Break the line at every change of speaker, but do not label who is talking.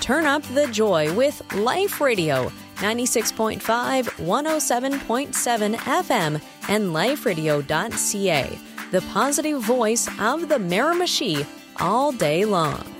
Turn up the joy with Life Radio, 96.5, 107.7 FM, and liferadio.ca, the positive voice of the Miramichi all day long.